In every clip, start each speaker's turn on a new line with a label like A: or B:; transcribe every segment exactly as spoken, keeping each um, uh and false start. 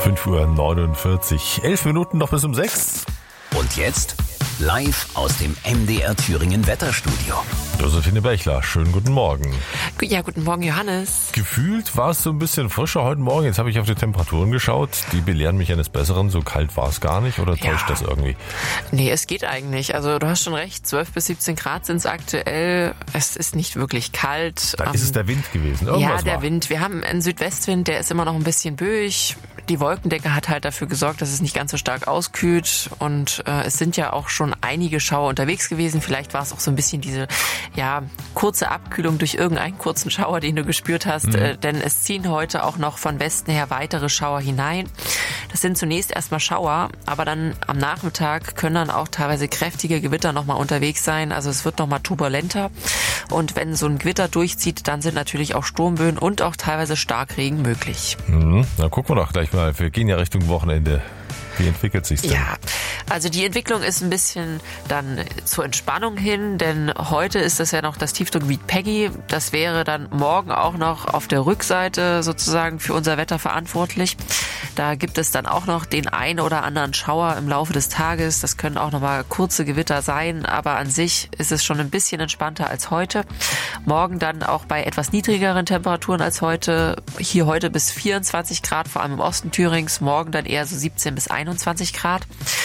A: fünf Uhr neunundvierzig. Elf Minuten noch bis um sechs.
B: Und jetzt live aus dem M D R Thüringen Wetterstudio.
A: Josephine Bechler, schönen guten Morgen.
C: Ja, guten Morgen, Johannes.
A: Gefühlt war es so ein bisschen frischer heute Morgen. Jetzt habe ich auf die Temperaturen geschaut. Die belehren mich eines Besseren. So kalt war es gar nicht, oder täuscht
C: Ja.
A: das irgendwie?
C: Nee, es geht eigentlich. Also du hast schon recht, zwölf bis siebzehn Grad sind es aktuell. Es ist nicht wirklich kalt.
A: Da
C: Ähm,
A: ist es der Wind gewesen.
C: Ja,
A: Irgendwas
C: der
A: war.
C: Wind. Wir haben einen Südwestwind, der ist immer noch ein bisschen böig. Die Wolkendecke hat halt dafür gesorgt, dass es nicht ganz so stark auskühlt. Und äh, es sind ja auch schon einige Schauer unterwegs gewesen. Vielleicht war es auch so ein bisschen diese ja kurze Abkühlung durch irgendeinen kurzen Schauer, den du gespürt hast.
A: Mhm.
C: Äh, denn es ziehen heute auch noch von Westen her weitere Schauer hinein. Das sind zunächst erstmal Schauer, aber dann am Nachmittag können dann auch teilweise kräftige Gewitter nochmal unterwegs sein. Also es wird nochmal turbulenter. Und wenn so ein Gewitter durchzieht, dann sind natürlich auch Sturmböen und auch teilweise Starkregen möglich.
A: Mhm. Dann gucken wir doch gleich mal. Wir gehen ja Richtung Wochenende. Wie entwickelt sich's denn?
C: Ja, also die Entwicklung ist ein bisschen dann zur Entspannung hin, denn heute ist es ja noch das Tiefdruckgebiet Peggy. Das wäre dann morgen auch noch auf der Rückseite sozusagen für unser Wetter verantwortlich. Da gibt es dann auch noch den ein oder anderen Schauer im Laufe des Tages. Das können auch nochmal kurze Gewitter sein, aber an sich ist es schon ein bisschen entspannter als heute. Morgen dann auch bei etwas niedrigeren Temperaturen als heute. Hier heute bis vierundzwanzig Grad, vor allem im Osten Thürings. Morgen dann eher so siebzehn bis einundzwanzig Grad.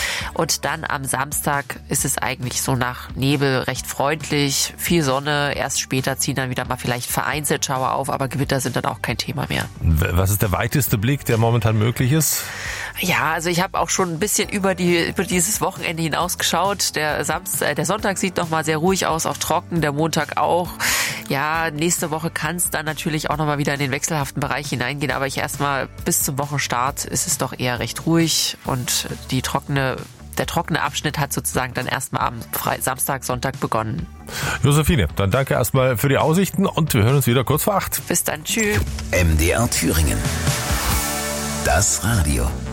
C: Und dann am Samstag ist es eigentlich so nach Nebel recht freundlich, viel Sonne. Erst später ziehen dann wieder mal vielleicht vereinzelt Schauer auf, aber Gewitter sind dann auch kein Thema mehr.
A: Was ist der weiteste Blick, der momentan möglich ist?
C: Ja, also ich habe auch schon ein bisschen über die über dieses Wochenende hinausgeschaut. Der Samstag, der Sonntag sieht noch mal sehr ruhig aus, auch trocken, der Montag auch. Ja, nächste Woche kann es dann natürlich auch noch mal wieder in den wechselhaften Bereich hineingehen, aber ich erstmal bis zum Wochenstart ist es doch eher recht ruhig und die trockene der trockene Abschnitt hat sozusagen dann erstmal am Fre- Samstag, Sonntag begonnen.
A: Josephine, dann danke erstmal für die Aussichten und wir hören uns wieder kurz vor acht.
C: Bis dann, tschüss.
B: M D R Thüringen. Das Radio.